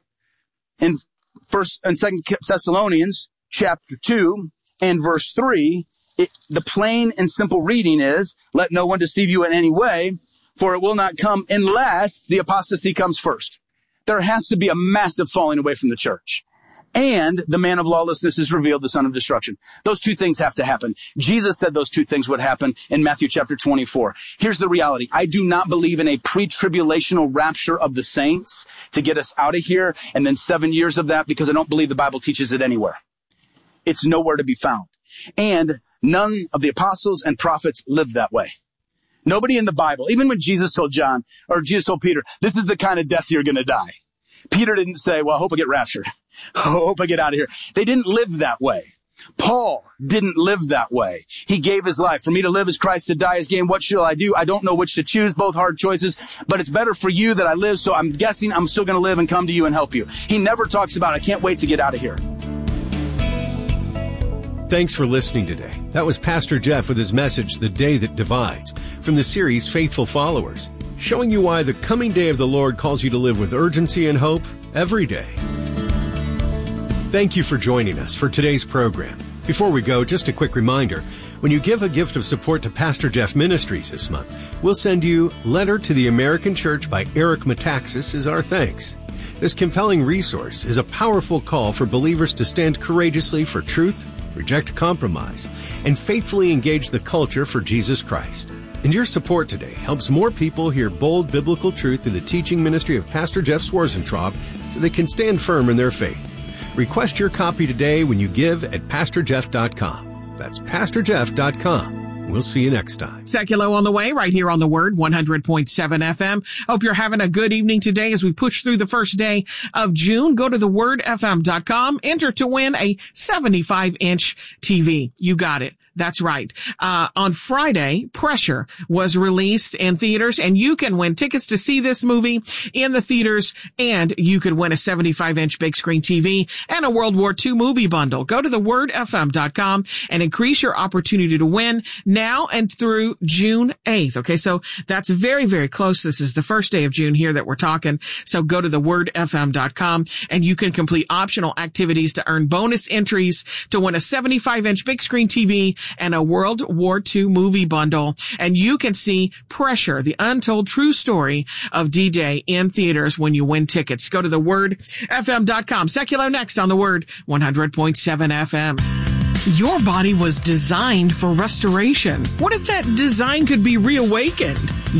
in 2 Thessalonians chapter 2 and verse 3, the plain and simple reading is, let no one deceive you in any way, for it will not come unless the apostasy comes first. There has to be a massive falling away from the church. And the man of lawlessness is revealed, the son of destruction. Those two things have to happen. Jesus said those two things would happen in Matthew chapter 24. Here's the reality. I do not believe in a pre-tribulational rapture of the saints to get us out of here and then 7 years of that, because I don't believe the Bible teaches it anywhere. It's nowhere to be found. And none of the apostles and prophets lived that way. Nobody in the Bible, even when Jesus told John, or Jesus told Peter, this is the kind of death you're going to die. Peter didn't say, well, I hope I get raptured. I hope I get out of here. They didn't live that way. Paul didn't live that way. He gave his life. For me to live is Christ, to die is gain. What shall I do? I don't know which to choose, both hard choices, but it's better for you that I live, so I'm guessing I'm still going to live and come to you and help you. He never talks about, I can't wait to get out of here. Thanks for listening today. That was Pastor Jeff with his message, The Day That Divides, from the series Faithful Followers, showing you why the coming day of the Lord calls you to live with urgency and hope every day. Thank you for joining us for today's program. Before we go, just a quick reminder. When you give a gift of support to Pastor Jeff Ministries this month, we'll send you Letter to the American Church by Eric Metaxas as our thanks. This compelling resource is a powerful call for believers to stand courageously for truth, reject compromise, and faithfully engage the culture for Jesus Christ. And your support today helps more people hear bold biblical truth through the teaching ministry of Pastor Jeff Swarzentraub so they can stand firm in their faith. Request your copy today when you give at PastorJeff.com. That's PastorJeff.com. We'll see you next time. Seculo on the way, right here on the Word, 100.7 FM. Hope you're having a good evening today as we push through the first day of June. Go to thewordfm.com. Enter to win a 75-inch TV. You got it. That's right. On Friday, Pressure was released in theaters, and you can win tickets to see this movie in the theaters, and you could win a 75-inch big screen TV and a World War II movie bundle. Go to thewordfm.com and increase your opportunity to win now and through June 8th. Okay, so that's very, very close. This is the first day of June here that we're talking. So go to thewordfm.com and you can complete optional activities to earn bonus entries to win a 75-inch big screen TV and a World War II movie bundle. And you can see Pressure, the untold true story of D-Day in theaters when you win tickets. Go to thewordfm.com. Secular next on The Word 100.7 FM. Your body was designed for restoration. What if that design could be reawakened?